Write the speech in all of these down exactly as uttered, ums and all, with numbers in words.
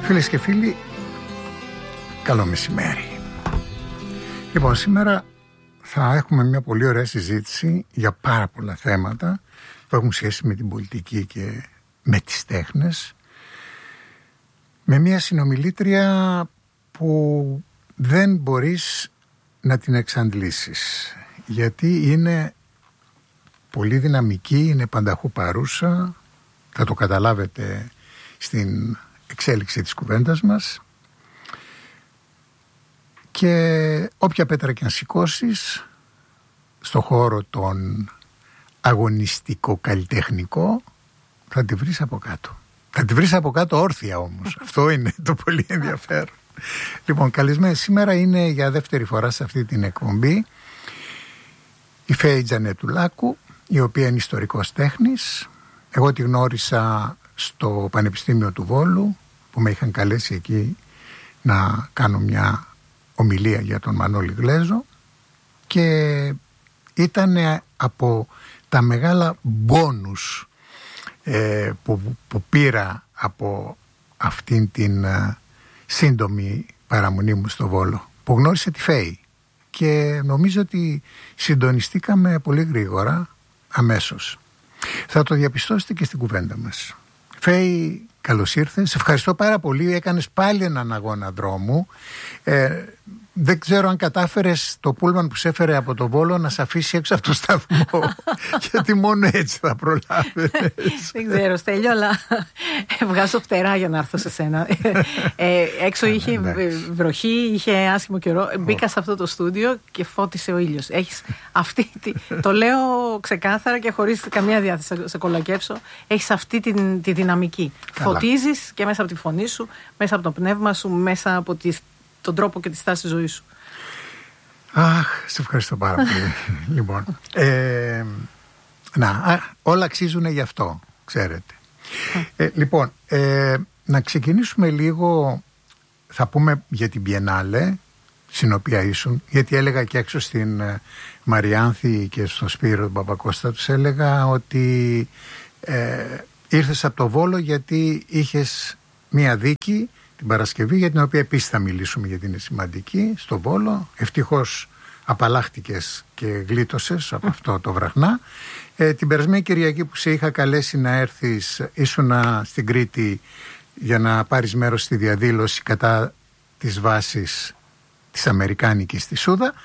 Φίλες και φίλοι, καλό μεσημέρι. Λοιπόν, σήμερα θα έχουμε μια πολύ ωραία συζήτηση για πάρα πολλά θέματα που έχουν σχέση με την πολιτική και με τις τέχνες, με μια συνομιλήτρια που δεν μπορείς να την εξαντλήσεις, γιατί είναι πολύ δυναμική, είναι πανταχού παρούσα, θα το καταλάβετε στην εξέλιξη της κουβέντας μας, και όποια πέτρα και αν σηκώσεις στο χώρο τον αγωνιστικό καλλιτεχνικό θα τη βρεις από κάτω. Θα τη βρεις από κάτω όρθια όμως. Αυτό είναι το πολύ ενδιαφέρον. Λοιπόν, καλεσμένη σήμερα είναι για δεύτερη φορά σε αυτή την εκπομπή η Φαίη Τζανετουλάκου, η οποία είναι ιστορικός τέχνης. Εγώ τη γνώρισα στο Πανεπιστήμιο του Βόλου, που με είχαν καλέσει εκεί να κάνω μια ομιλία για τον Μανώλη Γλέζο, και ήταν από τα μεγάλα μπόνους ε, που, που πήρα από αυτήν την ε, σύντομη παραμονή μου στο Βόλο, που γνώρισε τη Φαίη, και νομίζω ότι συντονιστήκαμε πολύ γρήγορα, αμέσως. Θα το διαπιστώσετε και στην κουβέντα μας. Φαίη, καλώς ήρθες. Σε ευχαριστώ πάρα πολύ. Έκανες πάλι έναν αγώνα δρόμου. Ε, δεν ξέρω αν κατάφερες το πούλμαν που σε έφερε από το Βόλο να σε αφήσει έξω από το σταθμό, γιατί μόνο έτσι θα προλάβαινες. Δεν ξέρω, Στέλιο, αλλά βγάζω φτερά για να έρθω σε σένα. Ε, έξω είχε βροχή, είχε άσχημο καιρό. Μπήκα σε αυτό το στούντιο και φώτισε ο ήλιος. Έχεις αυτή τη, το λέω ξεκάθαρα και χωρίς καμία διάθεση να σε κολακεύσω. Έχεις αυτή τη, τη δυναμική. Καλά. Φωτίζεις και μέσα από τη φωνή σου, μέσα από το πνεύμα σου, μέσα από τις, τον τρόπο και τη στάση ζωής σου. Αχ, σε ευχαριστώ πάρα πολύ. Λοιπόν, ε, να, α, όλα αξίζουν γι' αυτό, ξέρετε. Ε, λοιπόν, ε, να ξεκινήσουμε λίγο, θα πούμε για την Biennale, στην οποία ήσουν, γιατί έλεγα και έξω στην ε, Μαριάνθη και στον Σπύρο τον Παπακώστα, τους έλεγα ότι ε, ήρθες από το Βόλο γιατί είχες μία δίκη την Παρασκευή, για την οποία επίσης θα μιλήσουμε, γιατί είναι σημαντική, στο Βόλο. Ευτυχώς απαλλάχτηκες και γλίτωσες από αυτό το βραχνά. Ε, την περασμένη Κυριακή που σε είχα καλέσει να έρθεις, ήσουνα στην Κρήτη για να πάρεις μέρος στη διαδήλωση κατά της βάσης της Αμερικάνικης στη Σούδα,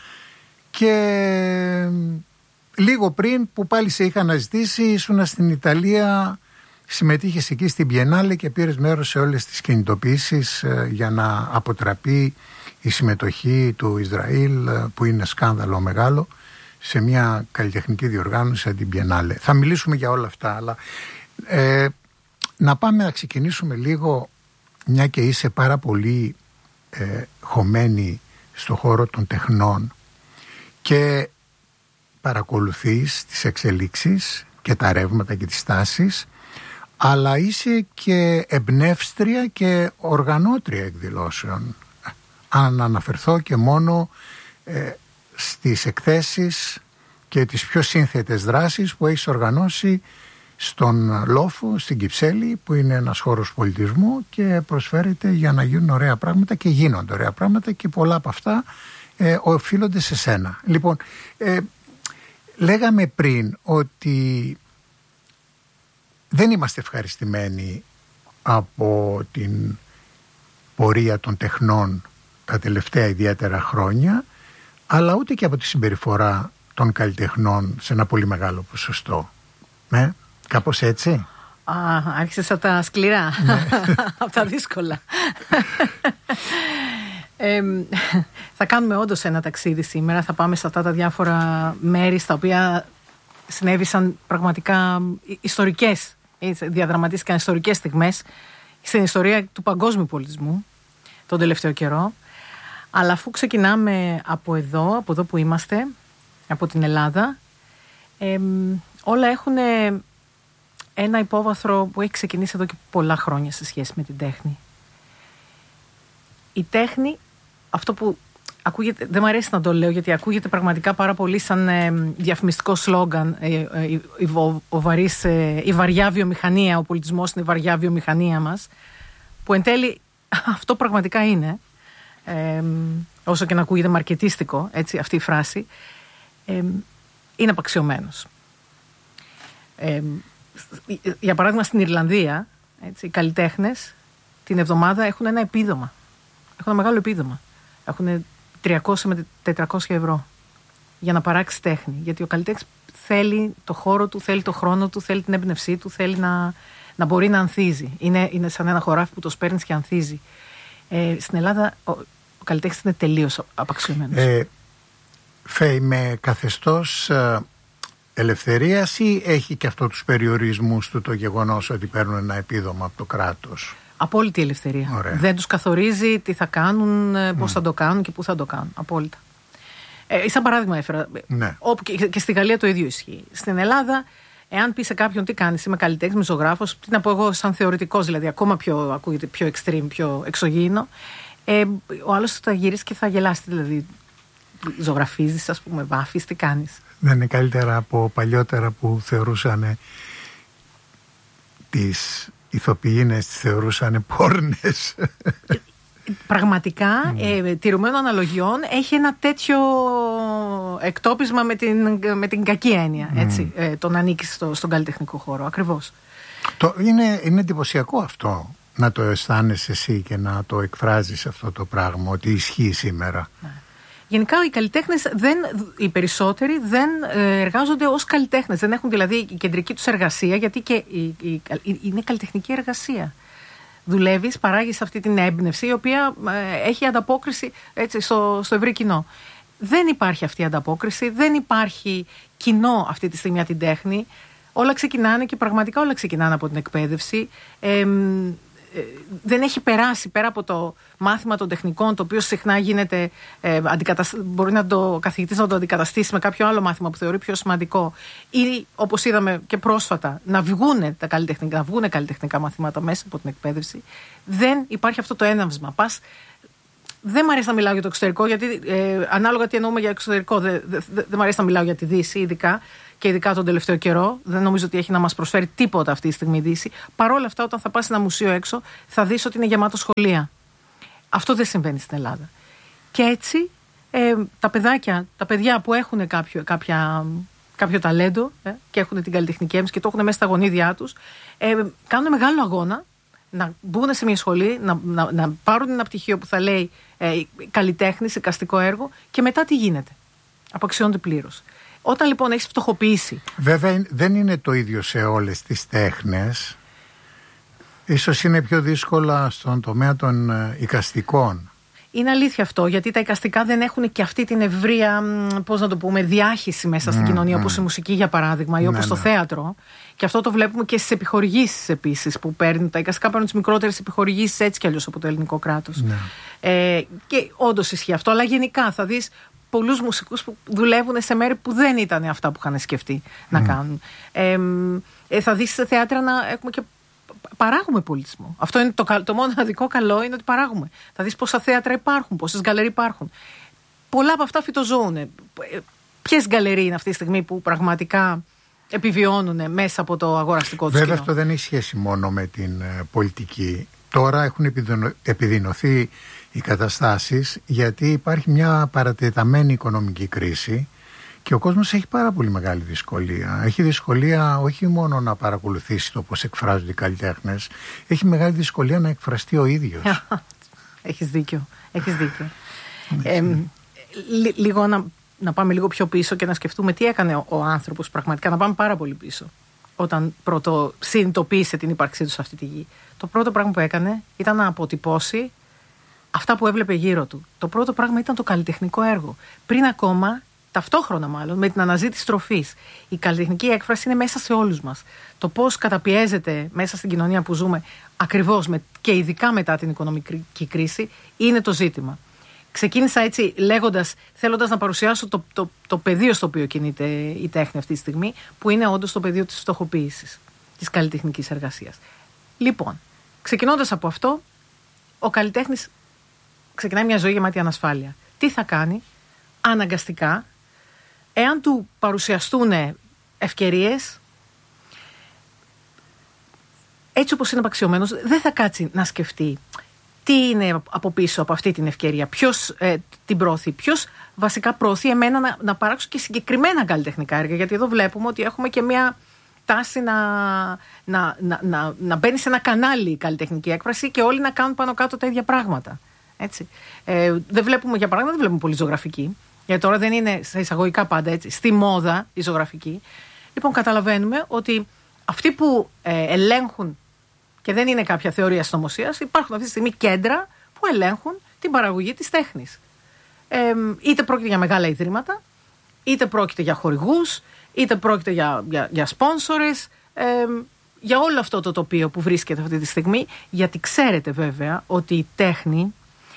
και λίγο πριν που πάλι σε είχα αναζητήσει ήσουνα στην Ιταλία. Συμμετείχες εκεί στην Biennale και πήρες μέρος σε όλες τις κινητοποιήσεις ε, για να αποτραπεί η συμμετοχή του Ισραήλ, ε, που είναι σκάνδαλο μεγάλο, σε μια καλλιτεχνική διοργάνωση σαν την Biennale. Θα μιλήσουμε για όλα αυτά, αλλά ε, να πάμε να ξεκινήσουμε λίγο, μια και είσαι πάρα πολύ ε, χωμένη στο χώρο των τεχνών και παρακολουθείς τις εξελίξεις και τα ρεύματα και τις τάσεις, αλλά είσαι και εμπνεύστρια και οργανώτρια εκδηλώσεων. Αν αναφερθώ και μόνο ε, στις εκθέσεις και τις πιο σύνθετες δράσεις που έχεις οργανώσει στον Λόφο, στην Κυψέλη, που είναι ένας χώρος πολιτισμού και προσφέρεται για να γίνουν ωραία πράγματα, και γίνονται ωραία πράγματα, και πολλά από αυτά ε, οφείλονται σε σένα. Λοιπόν, ε, λέγαμε πριν ότι δεν είμαστε ευχαριστημένοι από την πορεία των τεχνών τα τελευταία ιδιαίτερα χρόνια, αλλά ούτε και από τη συμπεριφορά των καλλιτεχνών σε ένα πολύ μεγάλο ποσοστό. Ε, κάπως έτσι. Α, άρχισες από τα σκληρά, ναι. Από τα δύσκολα. ε, θα κάνουμε όντως ένα ταξίδι σήμερα. Θα πάμε σε αυτά τα διάφορα μέρη στα οποία συνέβησαν πραγματικά ιστορικές, διαδραματίστηκαν ιστορικές στιγμές στην ιστορία του παγκόσμιου πολιτισμού τον τελευταίο καιρό. Αλλά αφού ξεκινάμε από εδώ, από εδώ που είμαστε, από την Ελλάδα, ε, όλα έχουν ένα υπόβαθρο που έχει ξεκινήσει εδώ και πολλά χρόνια σε σχέση με την τέχνη. Η τέχνη, αυτό που ακούγεται, δεν μου αρέσει να το λέω γιατί ακούγεται πραγματικά πάρα πολύ σαν ε, διαφημιστικό σλόγγαν, ε, ε, η, ο, ο βαρύς, ε, η βαριά βιομηχανία, ο πολιτισμός είναι η βαριά βιομηχανία μας, που εν τέλει αυτό πραγματικά είναι, ε, όσο και να ακούγεται μαρκετίστικο, έτσι, αυτή η φράση, ε, είναι απαξιωμένος. Ε, για παράδειγμα στην Ιρλανδία, έτσι, οι καλλιτέχνες την εβδομάδα έχουν ένα επίδομα. Έχουν ένα μεγάλο επίδομα. Έχουν τριακόσια με τετρακόσια ευρώ για να παράξει τέχνη. Γιατί ο καλλιτέχνης θέλει το χώρο του, θέλει το χρόνο του, θέλει την έμπνευσή του, θέλει να, να μπορεί να ανθίζει. Είναι, είναι σαν ένα χωράφι που το σπέρνεις και ανθίζει. Ε, στην Ελλάδα ο, ο καλλιτέχνης είναι τελείως απαξιωμένος. Ε, Φέη, με καθεστώς ε, ελευθερίας ή έχει και αυτό τους περιορισμούς του το γεγονός ότι παίρνουν ένα επίδομα από το κράτος? Απόλυτη ελευθερία. Ωραία. Δεν τους καθορίζει τι θα κάνουν, πώς mm. θα το κάνουν και πού θα το κάνουν. Απόλυτα. Ε, σαν παράδειγμα έφερα. Ναι. Όπου και, και στη Γαλλία το ίδιο ισχύει. Στην Ελλάδα, εάν πει σε κάποιον τι κάνεις, είμαι καλλιτέχνης, είμαι ζωγράφος, τι να πω εγώ σαν θεωρητικός, δηλαδή ακόμα πιο, ακούγεται πιο extreme, πιο εξωγήινο, ε, ο άλλος θα γυρίσει και θα γελάσει. Δηλαδή, ζωγραφίζεις, ας πούμε, βάφεις, τι κάνεις? Δεν είναι καλύτερα από παλιότερα που θεωρούσαν τις ηθοποιίνες, τις θεωρούσαν πόρνες? Πραγματικά, mm. ε, τηρουμένων αναλογιών, έχει ένα τέτοιο εκτόπισμα με την, με την κακή έννοια, έτσι, mm. ε, το να ανήκεις στο, στον καλλιτεχνικό χώρο, ακριβώς. Το, είναι, είναι εντυπωσιακό αυτό, να το αισθάνεσαι εσύ και να το εκφράζεις αυτό το πράγμα, ότι ισχύει σήμερα. Ναι. Γενικά οι καλλιτέχνες, δεν, οι περισσότεροι δεν εργάζονται ως καλλιτέχνες. Δεν έχουν δηλαδή η κεντρική τους εργασία, γιατί και η, η, η, είναι καλλιτεχνική εργασία. Δουλεύεις, παράγεις αυτή την έμπνευση, η οποία ε, έχει ανταπόκριση, έτσι, στο, στο ευρύ κοινό. Δεν υπάρχει αυτή η ανταπόκριση, δεν υπάρχει κοινό αυτή τη στιγμή για την τέχνη. Όλα ξεκινάνε και πραγματικά όλα ξεκινάνε από την εκπαίδευση. Ε, δεν έχει περάσει πέρα από το μάθημα των τεχνικών, το οποίο συχνά γίνεται, ε, μπορεί να το ο καθηγητής να το αντικαταστήσει με κάποιο άλλο μάθημα που θεωρεί πιο σημαντικό, ή όπως είδαμε και πρόσφατα να βγουν τα καλλιτεχνικά, να βγουν καλλιτεχνικά μαθήματα μέσα από την εκπαίδευση. Δεν υπάρχει αυτό το έναυσμα. Πας, δεν μου αρέσει να μιλάω για το εξωτερικό, γιατί ε, ανάλογα τι εννοούμε για εξωτερικό, δεν δε, δε, δε μου αρέσει να μιλάω για τη Δύση, ειδικά. Και ειδικά τον τελευταίο καιρό, δεν νομίζω ότι έχει να μας προσφέρει τίποτα αυτή τη στιγμή η Δύση. Παρ' όλα αυτά, όταν θα πας σε ένα μουσείο έξω, θα δεις ότι είναι γεμάτο σχολεία. Αυτό δεν συμβαίνει στην Ελλάδα. Και έτσι, ε, τα παιδάκια, τα παιδιά που έχουν κάποιο, κάποια, κάποιο ταλέντο ε, και έχουν την καλλιτεχνική έμπνευση και το έχουν μέσα στα γονίδια τους, ε, κάνουν μεγάλο αγώνα να μπουν σε μια σχολή, να, να, να πάρουν ένα πτυχίο που θα λέει ε, καλλιτέχνης, εικαστικό έργο, και μετά τι γίνεται? Απαξιώνονται πλήρως. Όταν λοιπόν έχεις φτωχοποιήσει. Βέβαια δεν είναι το ίδιο σε όλες τις τέχνες. Ίσως είναι πιο δύσκολα στον τομέα των εικαστικών. Είναι αλήθεια αυτό, γιατί τα εικαστικά δεν έχουν και αυτή την ευρεία, πώς να το πούμε, διάχυση μέσα στην mm, κοινωνία, mm. όπως η μουσική για παράδειγμα, ή ναι, όπως ναι. το θέατρο. Και αυτό το βλέπουμε και στις επιχορηγήσεις επίσης που παίρνουν. Τα εικαστικά παίρνουν τις μικρότερες επιχορηγήσεις έτσι κι αλλιώς από το ελληνικό κράτος. Ναι. Ε, και όντως ισχύει αυτό, αλλά γενικά θα δεις πολλούς μουσικούς που δουλεύουν σε μέρη που δεν ήταν αυτά που είχαν σκεφτεί mm. να κάνουν. Ε, ε, θα δεις σε θέατρα να έχουμε και παράγουμε πολιτισμό. Αυτό είναι το, το μοναδικό καλό, είναι ότι παράγουμε. Θα δεις πόσα θέατρα υπάρχουν, πόσες γκαλερί υπάρχουν. Πολλά από αυτά φυτοζωούν. Ποιες γκαλερί είναι αυτή τη στιγμή που πραγματικά επιβιώνουν μέσα από το αγοραστικό τους κοινό? Βέβαια αυτό δεν έχει σχέση μόνο με την uh, πολιτική. Τώρα έχουν επιδεινωθεί οι καταστάσεις γιατί υπάρχει μια παρατεταμένη οικονομική κρίση και ο κόσμος έχει πάρα πολύ μεγάλη δυσκολία. Έχει δυσκολία όχι μόνο να παρακολουθήσει το πώς εκφράζονται οι καλλιτέχνες, έχει μεγάλη δυσκολία να εκφραστεί ο ίδιος. Έχεις δίκιο, έχεις δίκιο. ε, λί, λίγο να, να πάμε λίγο πιο πίσω και να σκεφτούμε τι έκανε ο, ο άνθρωπος πραγματικά, να πάμε πάρα πολύ πίσω. Όταν πρώτο συνειδητοποίησε την ύπαρξή του σε αυτή τη γη. Το πρώτο πράγμα που έκανε ήταν να αποτυπώσει αυτά που έβλεπε γύρω του. Το πρώτο πράγμα ήταν το καλλιτεχνικό έργο. Πριν ακόμα, ταυτόχρονα μάλλον, με την αναζήτηση τροφής. Η καλλιτεχνική έκφραση είναι μέσα σε όλους μας. Το πώς καταπιέζεται μέσα στην κοινωνία που ζούμε, ακριβώς με, και ειδικά μετά την οικονομική κρίση, είναι το ζήτημα. Ξεκίνησα έτσι λέγοντας, θέλοντας να παρουσιάσω το, το, το πεδίο στο οποίο κινείται η τέχνη αυτή τη στιγμή, που είναι όντως το πεδίο της φτωχοποίησης, της καλλιτεχνικής εργασίας. Λοιπόν, ξεκινώντας από αυτό, ο καλλιτέχνης ξεκινάει μια ζωή γεμάτη ανασφάλεια. Τι θα κάνει? Αναγκαστικά, εάν του παρουσιαστούν ευκαιρίες, έτσι όπως είναι απαξιωμένος, δεν θα κάτσει να σκεφτεί τι είναι από πίσω από αυτή την ευκαιρία, ποιος ε, την προωθεί, ποιος βασικά προωθεί εμένα να, να παράξω και συγκεκριμένα καλλιτεχνικά έργα, γιατί εδώ βλέπουμε ότι έχουμε και μια τάση να, να, να, να, να μπαίνει σε ένα κανάλι η καλλιτεχνική έκφραση και όλοι να κάνουν πάνω κάτω τα ίδια πράγματα. Έτσι. Ε, δεν βλέπουμε, για παράδειγμα, δεν βλέπουμε πολύ ζωγραφική, γιατί τώρα δεν είναι σε εισαγωγικά πάντα έτσι, στη μόδα η ζωγραφική. Λοιπόν, καταλαβαίνουμε ότι αυτοί που ε, ελέγχουν, και δεν είναι κάποια θεωρία συνωμοσίας, υπάρχουν αυτή τη στιγμή κέντρα που ελέγχουν την παραγωγή της τέχνης. Ε, είτε πρόκειται για μεγάλα ιδρύματα, είτε πρόκειται για χορηγούς, είτε πρόκειται για, για, για σπόνσορες, ε, για όλο αυτό το τοπίο που βρίσκεται αυτή τη στιγμή, γιατί ξέρετε βέβαια ότι η τέχνη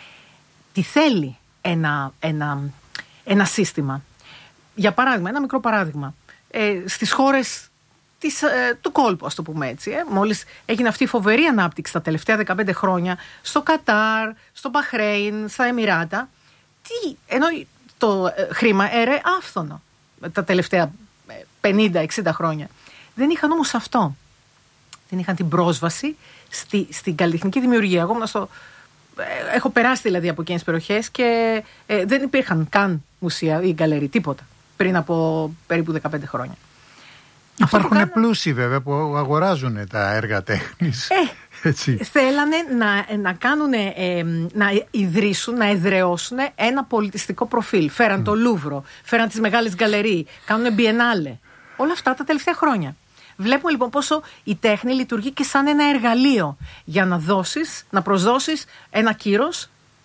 τη θέλει ένα, ένα, ένα σύστημα. Για παράδειγμα, ένα μικρό παράδειγμα, ε, στις χώρες της, ε, του κόλπου, ας το πούμε έτσι, ε, μόλις έγινε αυτή η φοβερή ανάπτυξη τα τελευταία δεκαπέντε χρόνια στο Κατάρ, στο Μπαχρέιν, στα Εμιράτα, τι, ενώ το ε, χρήμα έρε άφθονο τα τελευταία πενήντα εξήντα χρόνια. Δεν είχαν όμως αυτό. Δεν είχαν την πρόσβαση στη, στην καλλιτεχνική δημιουργία. Εγώ στο, ε, έχω περάσει δηλαδή από εκείνες τις περιοχές και ε, δεν υπήρχαν καν μουσεία ή γκαλερί, τίποτα, πριν από περίπου δεκαπέντε χρόνια. Υπάρχουν κάνουν... πλούσιοι βέβαια που αγοράζουν τα έργα τέχνης. Ε, Έτσι. Θέλανε να, να κάνουν, ε, να ιδρύσουν, να εδραιώσουν ένα πολιτιστικό προφίλ. Φέραν mm. το Λούβρο, φέραν τις μεγάλες γκαλερί, κάνουν μπιενάλε. Όλα αυτά τα τελευταία χρόνια. Βλέπουμε λοιπόν πόσο η τέχνη λειτουργεί και σαν ένα εργαλείο για να δώσεις, να προσδώσεις ένα κύρος,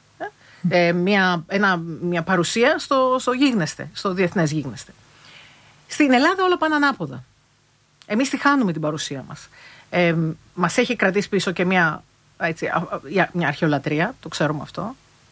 ε, μια, ένα, μια παρουσία στο, στο γίγνεσθε, στο διεθνές γίγνεσθε. Στην Ελλάδα όλα πάνε ανάποδα. Εμείς τη χάνουμε την παρουσία μας. Ε, μας έχει κρατήσει πίσω και μια, έτσι, μια αρχαιολατρεία, το ξέρουμε αυτό.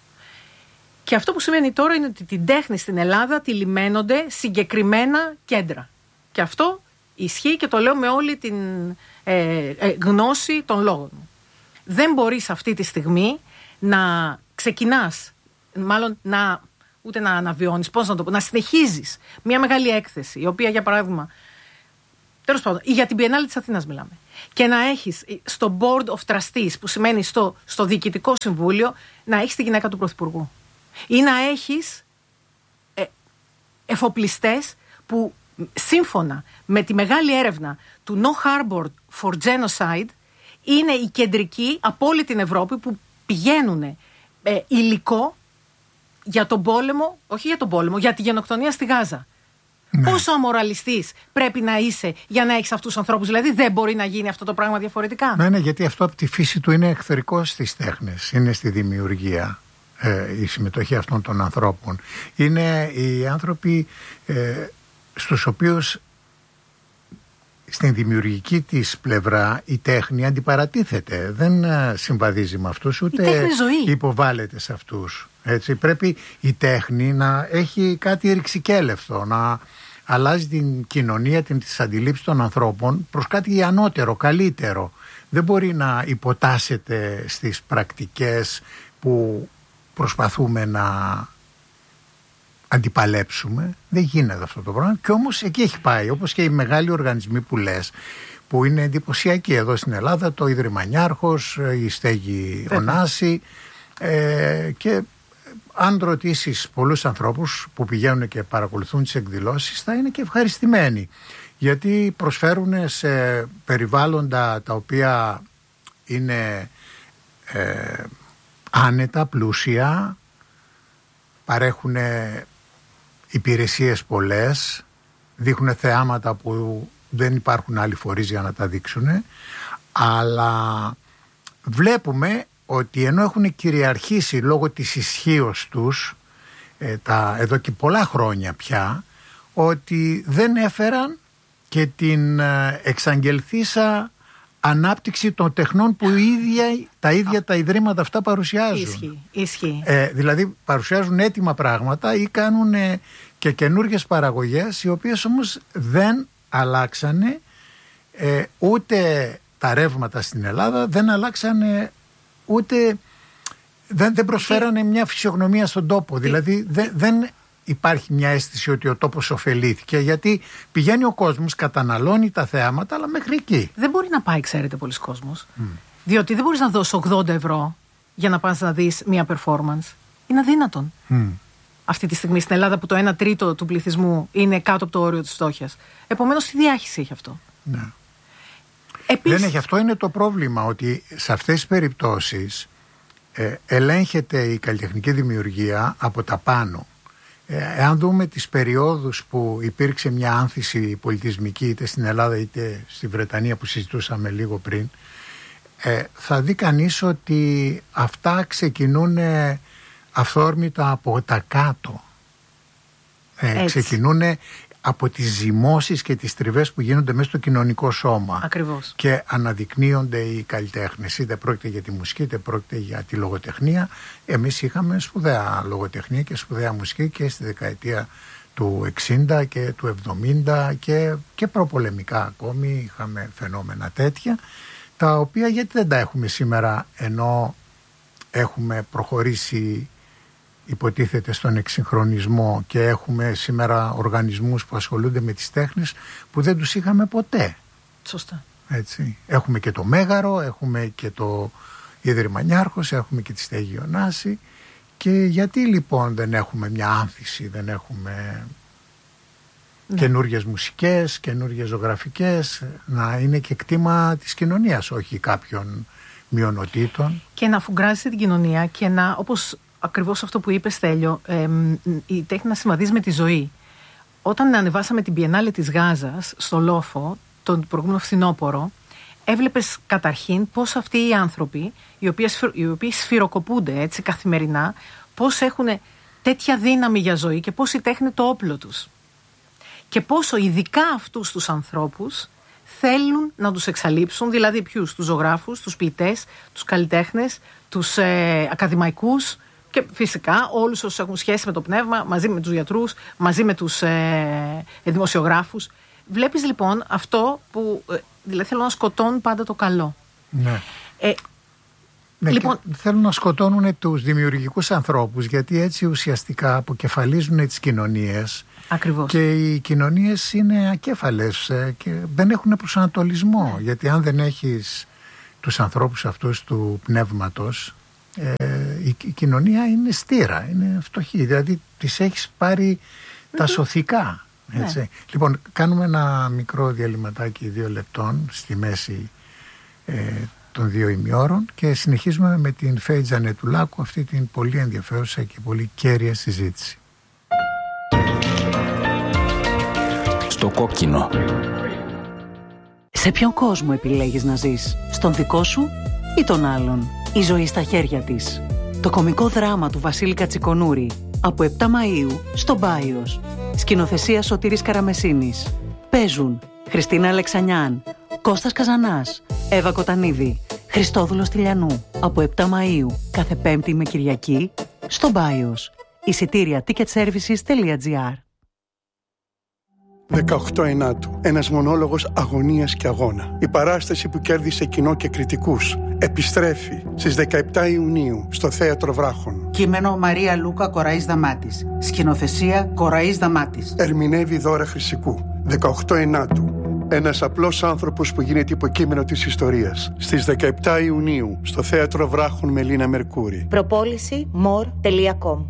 Και αυτό που σημαίνει τώρα είναι ότι την τέχνη στην Ελλάδα τη λιμένονται συγκεκριμένα κέντρα. Και αυτό ισχύει και το λέω με όλη την ε, ε, γνώση των λόγων μου. Δεν μπορείς αυτή τη στιγμή να ξεκινάς, μάλλον να, ούτε να αναβιώνεις, πώς να το πω, να συνεχίζεις μια μεγάλη έκθεση, η οποία για παράδειγμα, τέλος πάντων, για την Biennale της Αθήνας μιλάμε, και να έχεις στο Board of Trustees, που σημαίνει στο, στο Διοικητικό Συμβούλιο, να έχεις τη γυναίκα του Πρωθυπουργού. Ή να έχεις ε, εφοπλιστές που σύμφωνα με τη μεγάλη έρευνα του No Harbor for Genocide είναι οι κεντρικοί από όλη την Ευρώπη που πηγαίνουν ε, υλικό για τον πόλεμο, όχι για τον πόλεμο, για τη γενοκτονία στη Γάζα. Ναι. Πόσο αμοραλιστής πρέπει να είσαι για να έχεις αυτούς τους ανθρώπους? Δηλαδή δεν μπορεί να γίνει αυτό το πράγμα διαφορετικά. Ναι, ναι, γιατί αυτό από τη φύση του είναι εχθρικό στις τέχνες, είναι στη δημιουργία. Ε, η συμμετοχή αυτών των ανθρώπων είναι οι άνθρωποι ε, στους οποίους στην δημιουργική της πλευρά η τέχνη αντιπαρατίθεται, δεν συμβαδίζει με αυτούς ούτε υποβάλλεται σε αυτούς, έτσι. Πρέπει η τέχνη να έχει κάτι ρηξικέλευτο, να αλλάζει την κοινωνία, την τις αντιλήψεις των ανθρώπων προς κάτι ανώτερο, καλύτερο. Δεν μπορεί να υποτάσσεται στις πρακτικές που προσπαθούμε να αντιπαλέψουμε. Δεν γίνεται αυτό το πράγμα. Και όμως εκεί έχει πάει, όπως και οι μεγάλοι οργανισμοί που λες, που είναι εντυπωσιακοί εδώ στην Ελλάδα, το Ίδρυμα Νιάρχος, η Στέγη Ωνάση, ε, και αν ρωτήσεις πολλούς ανθρώπους που πηγαίνουν και παρακολουθούν τις εκδηλώσεις, θα είναι και ευχαριστημένοι, γιατί προσφέρουν σε περιβάλλοντα τα οποία είναι ε, άνετα, πλούσια, παρέχουν υπηρεσίες πολλές, δείχνουν θεάματα που δεν υπάρχουν άλλοι φορείς για να τα δείξουν, αλλά βλέπουμε ότι ενώ έχουν κυριαρχήσει λόγω της ισχύως τους ε, τα, εδώ και πολλά χρόνια πια, ότι δεν έφεραν και την ε, εξαγγελθήσα ανάπτυξη των τεχνών που ίδια, τα ίδια τα ιδρύματα αυτά παρουσιάζουν. Ισχύει, ισχύει. Ε, δηλαδή παρουσιάζουν έτοιμα πράγματα ή κάνουν ε, και καινούργιες παραγωγές, οι οποίες όμως δεν αλλάξανε ε, ούτε τα ρεύματα στην Ελλάδα, δεν αλλάξανε ούτε, δεν, δεν προσφέρανε και... μια φυσιογνωμία στον τόπο. Και... Δηλαδή δεν, δεν υπάρχει μια αίσθηση ότι ο τόπος ωφελήθηκε, γιατί πηγαίνει ο κόσμος, καταναλώνει τα θεάματα, αλλά μέχρι εκεί. Δεν μπορεί να πάει, ξέρετε, πολλοί κόσμος. Mm. Διότι δεν μπορείς να δώσεις ογδόντα ευρώ για να πας να δεις μία performance. Είναι αδύνατον. Mm. Αυτή τη στιγμή στην Ελλάδα που το ένα τρίτο του πληθυσμού είναι κάτω από το όριο της φτώχειας. Επομένως, τι διάχυση έχει αυτό. Ναι. Επίσης, δεν έχει, αυτό είναι το πρόβλημα, ότι σε αυτές τις περιπτώσεις ε, ελέγχεται η καλλιτεχνική δημιουργία από τα πάνω. Ε, εάν δούμε τις περιόδους που υπήρξε μια άνθηση πολιτισμική είτε στην Ελλάδα είτε στη Βρετανία που συζητούσαμε λίγο πριν, ε, θα δει κανείς ότι αυτά ξεκινούν αυθόρμητα από τα κάτω. Ε, ξεκινούν από τις ζυμώσεις και τις τριβές που γίνονται μέσα στο κοινωνικό σώμα. Ακριβώς. Και αναδεικνύονται οι καλλιτέχνες. Είτε πρόκειται για τη μουσική, είτε πρόκειται για τη λογοτεχνία. Εμείς είχαμε σπουδαία λογοτεχνία και σπουδαία μουσική και στη δεκαετία του εξήντα και του εβδομήντα και, και προπολεμικά ακόμη είχαμε φαινόμενα τέτοια, τα οποία γιατί δεν τα έχουμε σήμερα, ενώ έχουμε προχωρήσει υποτίθεται στον εξυγχρονισμό και έχουμε σήμερα οργανισμούς που ασχολούνται με τις τέχνες που δεν τους είχαμε ποτέ. Σωστά. Έτσι. Έχουμε και το Μέγαρο, έχουμε και το Ίδρυμα Νιάρχος, έχουμε και τη Στέγη Ωνάση. Και γιατί λοιπόν δεν έχουμε μια άνθηση, δεν έχουμε ναι. καινούριες μουσικές, καινούριες ζωγραφικές, να είναι και κτήμα της κοινωνίας, όχι κάποιων μειονοτήτων. Και να αφουγκράζει την κοινωνία και να, όπως ακριβώς αυτό που είπες, Στέλιο, ε, η τέχνη να συμβαδίζει με τη ζωή. Όταν ανεβάσαμε την Biennale της Γάζας στο Λόφο, τον προηγούμενο φθινόπωρο, έβλεπες καταρχήν πώς αυτοί οι άνθρωποι, οι οποίοι, οι οποίοι σφυροκοπούνται έτσι καθημερινά, πώς έχουν τέτοια δύναμη για ζωή και πώς η τέχνη το όπλο τους. Και πόσο ειδικά αυτούς τους ανθρώπους θέλουν να τους εξαλείψουν, δηλαδή ποιους, τους ζωγράφους, τους ποιητές, τους καλλιτέχνες, τους ε, ακαδημαϊκούς και φυσικά όλους όσους έχουν σχέση με το πνεύμα, μαζί με τους γιατρούς, μαζί με τους ε, δημοσιογράφους. Βλέπεις λοιπόν αυτό που ε, δηλαδή θέλουν να σκοτώνουν πάντα το καλό. Ναι. Ε, ναι, λοιπόν, θέλουν να σκοτώνουν τους δημιουργικούς ανθρώπους, γιατί έτσι ουσιαστικά αποκεφαλίζουν τις κοινωνίες. Ακριβώς. Και οι κοινωνίες είναι ακέφαλες και δεν έχουν προσανατολισμό. Ναι. Γιατί αν δεν έχεις τους ανθρώπους αυτούς του πνεύματος, ε, η, η κοινωνία είναι στήρα, είναι φτωχή. Δηλαδή τις έχεις πάρει mm-hmm. τα σωθικά. Έτσι. Ναι. Λοιπόν, κάνουμε ένα μικρό διαλυματάκι δύο λεπτών στη μέση ε, των δύο ημιώρων και συνεχίζουμε με την Φέη Τζανετουλάκου αυτή την πολύ ενδιαφέρουσα και πολύ κέρια συζήτηση. Στο κόκκινο. Σε ποιον κόσμο επιλέγεις να ζεις? Στον δικό σου ή τον άλλον? Η ζωή στα χέρια της. Το κωμικό δράμα του Βασίλη Κατσικονούρη από επτά Μαΐου στο Μπάιος. Σκηνοθεσία Σωτήρης Καραμεσίνης. Παίζουν Χριστίνα Αλεξανιάν, Κώστας Καζανάς, Εύα Κοτανίδη, Χριστόδουλος Τηλιανού από επτά Μαΐου κάθε Πέμπτη με Κυριακή στο Μπάιος. Εισιτήρια ticketservices τελεία gr. δεκαοκτώ Ενάτου. Ένας μονόλογος αγωνίας και αγώνα. Η παράσταση που κέρδισε κοινό και κριτικούς επιστρέφει στις δεκαεπτά Ιουνίου στο Θέατρο Βράχων. Κείμενο Μαρία Λούκα Κοραής Δαμάτης. Σκηνοθεσία Κοραής Δαμάτης. Ερμηνεύει Δώρα Χρυσικού. δεκαοκτώ Ενάτου. Ένας απλός άνθρωπος που γίνεται υποκείμενο της ιστορίας. Στις δεκαεπτά Ιουνίου στο Θέατρο Βράχων με Λίνα Μερκούρη. Προπόληση μορ τελεία κομ.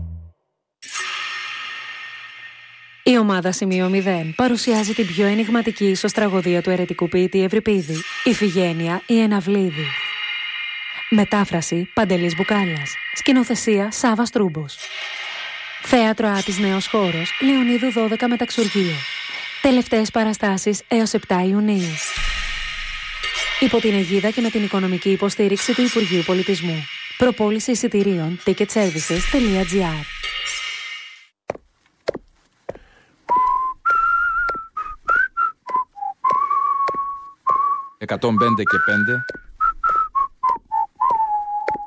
Η ομάδα Σημείο μηδέν παρουσιάζει την πιο ενιγματική ίσως τραγωδία του αιρετικού ποιητή Ευρυπίδη, Ιφηγένεια η Εναυλίδη. Μετάφραση Παντελής Μπουκάλας. Σκηνοθεσία Σάβας Τρούμπος. Θέατρο Άτης Νέος Χώρος, Λεωνίδου δώδεκα Μεταξουργείο. Τελευταίες παραστάσεις έως επτά Ιουνίου. Υπό την αιγίδα και με την οικονομική υποστήριξη του Υπουργείου Πολιτισμού. Προπόληση εισιτηρίων ticketservices τελεία gr. εκατόν πέντε και πέντε